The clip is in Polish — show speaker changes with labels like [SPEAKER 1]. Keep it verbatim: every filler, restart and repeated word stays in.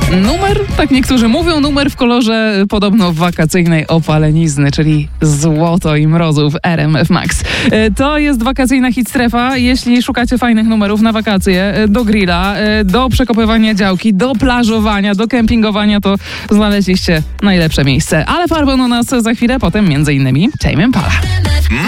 [SPEAKER 1] Numer, tak niektórzy mówią, numer w kolorze podobno wakacyjnej opalenizny, czyli złoto i mrozów R M F Max. To jest wakacyjna hit strefa. Jeśli szukacie fajnych numerów na wakacje, do grilla, do przekopywania działki, do plażowania, do kempingowania, to znaleźliście najlepsze miejsce. Ale farbą u nas za chwilę, potem między innymi Tame Impala.